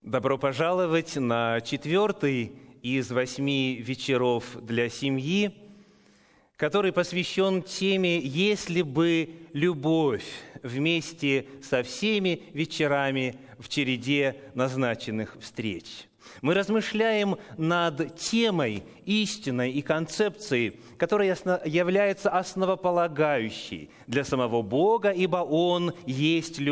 Добро пожаловать на 4-й из 8 вечеров для семьи, который посвящен теме «Если бы любовь» вместе со всеми вечерами в череде назначенных встреч. Мы размышляем над темой, истиной и концепцией, которая является основополагающей для самого Бога, ибо Он есть любовь.